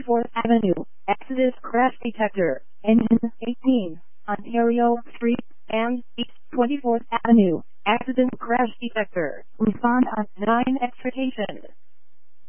24th Avenue, Exodus Crash Detector, Engine 18, Ontario Street, and East 24th Avenue, Accident Crash Detector. Respond on 9 extrication.